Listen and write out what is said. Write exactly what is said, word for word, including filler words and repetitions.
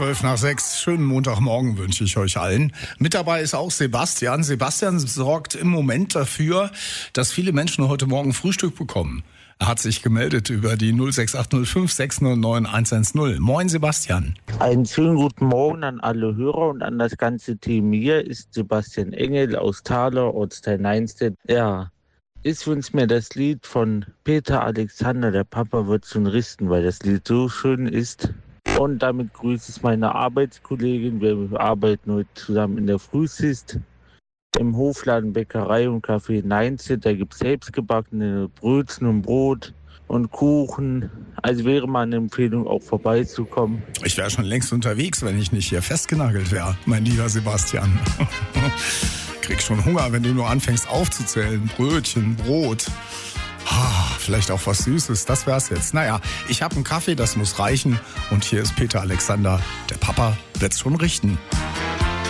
Zwölf nach sechs. Schönen Montagmorgen wünsche ich euch allen. Mit dabei ist auch Sebastian. Sebastian sorgt im Moment dafür, dass viele Menschen heute Morgen Frühstück bekommen. Er hat sich gemeldet über die null sechs acht null fünf sechs null neun eins eins null. Moin Sebastian. Einen schönen guten Morgen an alle Hörer und an das ganze Team. Hier ist Sebastian Engel aus Thaler, Ortsteil Neinstedt. Ja, ich wünsche mir das Lied von Peter Alexander, der Papa wird zum Risten, weil das Lied so schön ist. Und damit grüße ich meine Arbeitskollegin. Wir arbeiten heute zusammen in der Frühschicht im Hofladen Bäckerei und Café Neinstedt. Da gibt es selbstgebackene Brötchen und Brot und Kuchen. Also wäre mal eine Empfehlung, auch vorbeizukommen. Ich wäre schon längst unterwegs, wenn ich nicht hier festgenagelt wäre, mein lieber Sebastian. Krieg schon Hunger, wenn du nur anfängst aufzuzählen. Brötchen, Brot. Ah, vielleicht auch was Süßes, das wär's jetzt. Naja, ich habe einen Kaffee, das muss reichen. Und hier ist Peter Alexander. Der Papa wird's schon richten.